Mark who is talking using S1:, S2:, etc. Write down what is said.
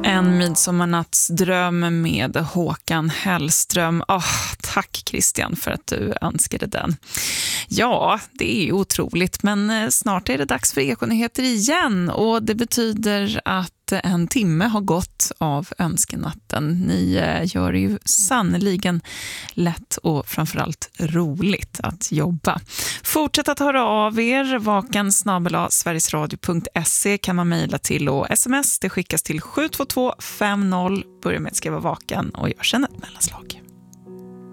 S1: En midsommarnattsdröm med Håkan Hellström. Tack Christian för att du önskade den. Ja, det är otroligt, men snart är det dags för Ekonyheter igen och det betyder att en timme har gått av önskenatten. Ni gör det ju sannoliken lätt och framförallt roligt att jobba. Fortsätt att höra av er. vakan@sverigesradio.se kan man mejla till och sms. Det skickas till 72250. Börja med att skriva vakan och gör sen ett mellanslag.